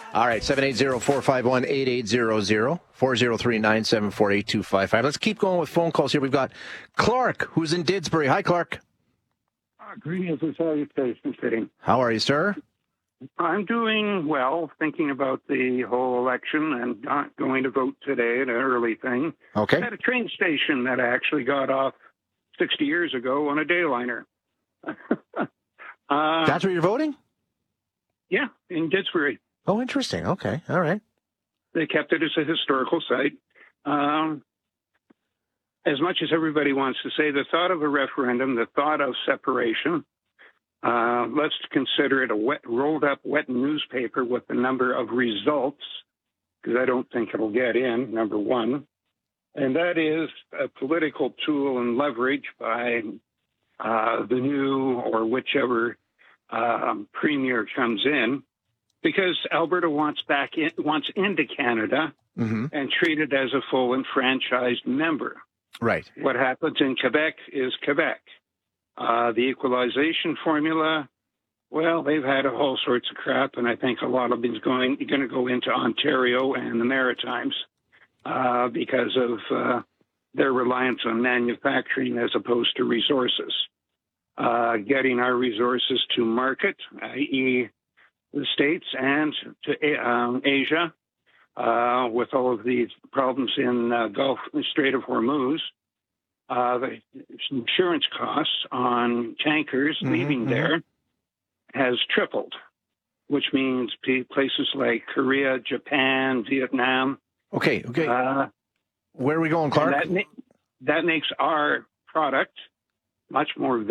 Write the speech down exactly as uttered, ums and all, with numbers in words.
All right, seven eight zero, four five one, eight eight zero zero, four zero three, nine seven four, eight two five five. Let's keep going with phone calls here. We've got Clark, who's in Didsbury. Hi, Clark. Uh, greetings and salutations, Fitting. How are you, sir? I'm doing well, thinking about the whole election and not going to vote today, an early thing. Okay. At a train station that I actually got off sixty years ago on a dayliner. uh, That's where you're voting? Yeah, in Didsbury. Oh, interesting. Okay. All right. They kept it as a historical site. Um, as much as everybody wants to say, the thought of a referendum, the thought of separation, uh, let's consider it a wet, rolled up wet newspaper with the number of results, because I don't think it'll get in, number one. And that is a political tool and leverage by uh, the new or whichever um, premier comes in, because Alberta wants back in, wants into Canada mm-hmm. and treated as a full enfranchised member. Right. What happens in Quebec is Quebec. Uh, the equalization formula, well, they've had all sorts of crap, and I think a lot of it's going going to go into Ontario and the Maritimes uh, because of uh, their reliance on manufacturing as opposed to resources. Uh, getting our resources to market, that is the States and to um, Asia, uh, with all of these problems in uh, Gulf Strait of Hormuz, uh, the insurance costs on tankers mm-hmm, leaving mm-hmm. there has tripled, which means places like Korea, Japan, Vietnam. Okay, okay. Uh, Where are we going, Clark? That, ma- that makes our product much more